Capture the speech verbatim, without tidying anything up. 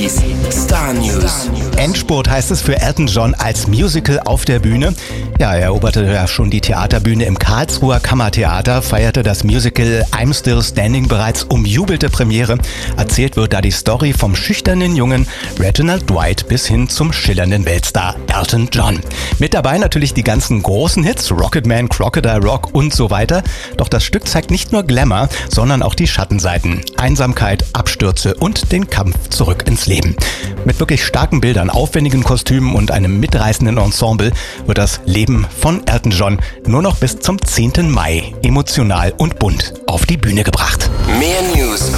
Hits, Star News. Endspurt heißt es für Elton John als Musical auf der Bühne. Ja, er eroberte ja schon die Theaterbühne im Karlsruher Kammertheater, feierte das Musical I'm Still Standing bereits umjubelte Premiere. Erzählt wird da die Story vom schüchternen Jungen Reginald Dwight bis hin zum schillernden Weltstar Elton John. Mit dabei natürlich die ganzen großen Hits, Rocketman, Crocodile Rock und so weiter. Doch das Stück zeigt nicht nur Glamour, sondern auch die Schattenseiten, Einsamkeit, Abstürze und den Kampf zurück ins Leben. Mit wirklich starken Bildern, aufwendigen Kostümen und einem mitreißenden Ensemble wird das Leben von Elton John nur noch bis zum zehnten Mai emotional und bunt auf die Bühne gebracht. Mehr News